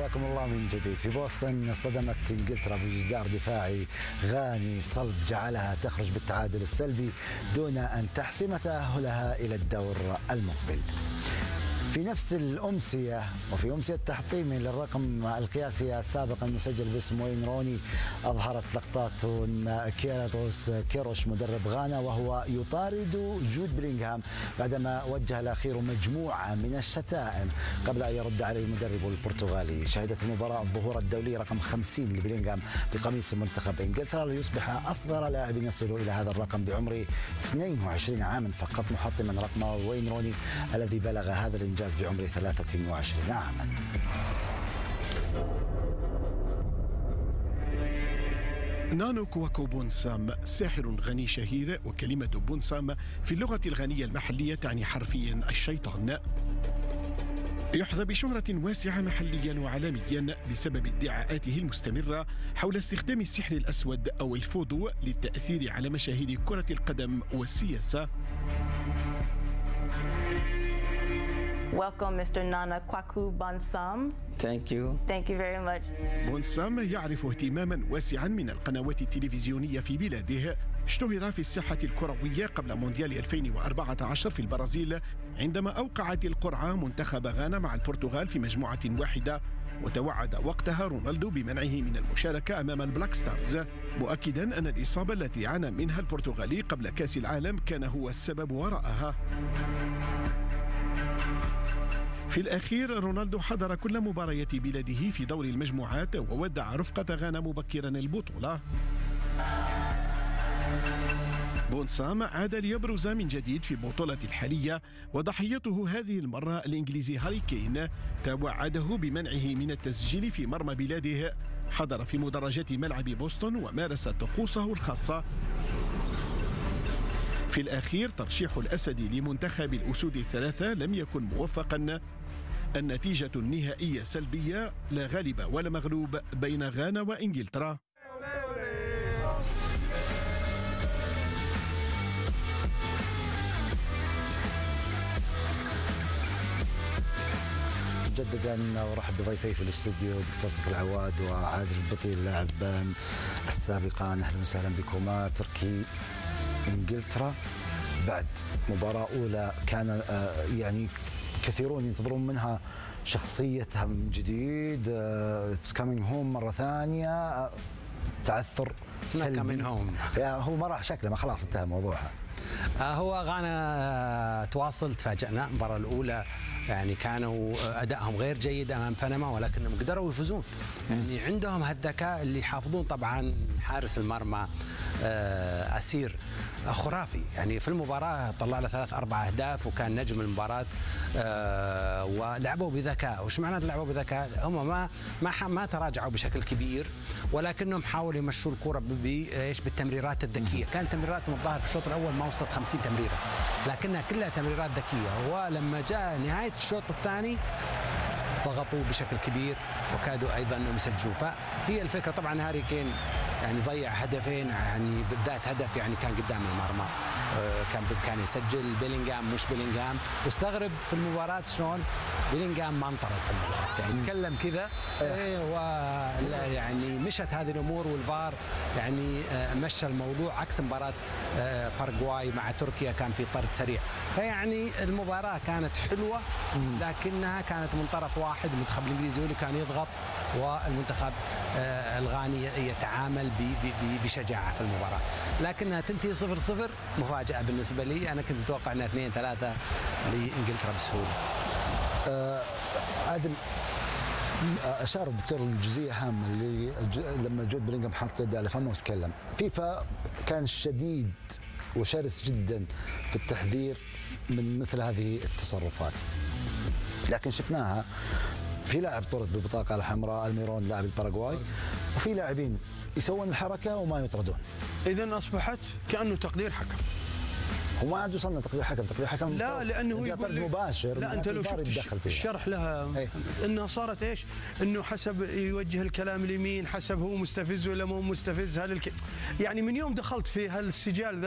حياكم الله من جديد. في بوسطن صدمت انجلترا بجدار دفاعي غاني صلب جعلها تخرج بالتعادل السلبي دون ان تحسم تأهلها الى الدور المقبل. في نفس الأمسية وفي أمسية تحطيم للرقم القياسي السابق المسجل باسم وين روني، أظهرت لقطات كيروش مدرب غانا وهو يطارد جود بلينغهام بعدما وجه الأخير مجموعة من الشتائم قبل أن يرد عليه المدرب البرتغالي. شهدت المباراة الظهور الدولي رقم 50 لبلينغهام بقميص منتخب إنجلترا ليصبح أصغر لاعب يصل إلى هذا الرقم بعمر 22 عاما فقط، محطما رقم وين روني الذي بلغ هذا الإنجاز بعمر 23 عاما. نانو كواكو بونسام ساحر غني شهير، وكلمة بونسام في اللغة الغنية المحلية تعني حرفيا الشيطان. يحظى بشهرة واسعة محليا وعالميا بسبب ادعاءاته المستمرة حول استخدام السحر الأسود أو الفودو للتأثير على مشاهير كرة القدم والسياسة. Welcome, Mr. Nana Kwaku Bonsam. Thank you. Thank you very much. بونسام يعرف اهتماما واسعا من القنوات التلفزيونية في بلاده. اشتهر في الساحة الكروية قبل مونديال 2014 في البرازيل عندما أوقعت القرعة منتخب غانا مع البرتغال في مجموعة واحدة، وتوعد وقتها رونالدو بمنعه من المشاركة أمام البلاك ستارز، مؤكدا أن الإصابة التي عانى منها البرتغالي قبل كأس العالم كان هو السبب وراءها. في الأخير رونالدو حضر كل مباريات بلاده في دور المجموعات وودع رفقة غانا مبكرا البطولة. بونسام عاد ليبرز من جديد في البطولة الحالية، وضحيته هذه المرة الإنجليزي هاري كين توعده بمنعه من التسجيل في مرمى بلاده. حضر في مدرجات ملعب بوسطن ومارس طقوسه الخاصة. في الأخير ترشيح الأسد لمنتخب الأسود الثلاثة لم يكن موفقا. النتيجة النهائية سلبية، لا غالب ولا مغلوب بين غانا وإنجلترا. مجددا ورحب بضيفي في الاستوديو دكتور تركي العواد وعادل البطي اللاعبان السابقان. اهلا وسهلا بكما. تركي، انجلترا بعد مباراة أولى كان يعني كثيرون ينتظرون منها شخصيتها من جديد، اتس كامينج هوم مرة ثانية، تعثر سلبي. هو ما راح شكله، ما خلاص انتهى موضوعها. هو غانا تفاجأنا المباراة الأولى، يعني كانوا أدائهم غير جيد أمام بنما ولكنهم قدروا يفوزون. يعني عندهم هالذكاء اللي يحافظون. طبعا حارس المرمى أسير خرافي، يعني في المباراة طلع له 3-4 أهداف وكان نجم المباراة. ولعبوا بذكاء. وش معنى لعبوا بذكاء؟ هم ما تراجعوا بشكل كبير، ولكنهم حاولوا يمشوا الكرة بالتمريرات الذكية. كانت تمريراتهم الظاهر في الشوط الأول ما وصلت 50 تمريرة، لكنها كلها تمريرات ذكية. ولما جاء نهاية الشوط الثاني ضغطوا بشكل كبير وكادوا أيضا أنهم يسجلون. فهي الفكرة. طبعا هاري كين يعني ضيع هدفين، يعني بالذات هدف يعني كان قدام المرمى كان بإمكانه يسجل. بيلينغهام مش بيلينغهام، واستغرب في المباراة شلون بيلينغهام ما انطرد في المباراة، يعني يتكلم كذا. يعني مشت هذه الأمور، والفار يعني مشى الموضوع عكس مباراة باراغواي مع تركيا كان في طرد سريع. فيعني المباراة كانت حلوة لكنها كانت من طرف واحد. المنتخب الإنجليزي هو اللي كان يضغط، والمنتخب الغاني يتعامل بشجاعة في المباراة، لكنها تنتهي 0-0. مفاجأة بالنسبة لي، أنا كنت أتوقع أنها 2-3 لإنجلترا بسهولة. عادل، أشار الدكتور الجزئية هامة اللي لما جود بلينغهام حط يده على فمه وتكلم. فيفا كان شديد وشرس جدا في التحذير من مثل هذه التصرفات، لكن شفناها في لاعب طرد بالبطاقة الحمراء، الميرون لاعب الباراغواي، وفي لاعبين يسوون الحركة وما يطردون. إذن أصبحت كأنه تقدير حكم. هو ما عاد وصلنا تقدير حكم. لا، لانه يقول مباشر. لا، انت لو شفت الشرح لها انها صارت ايش؟ انه حسب يوجه الكلام اليمين، حسب هو مستفز ولا مو مستفز. يعني من يوم دخلت في هالسجال ذا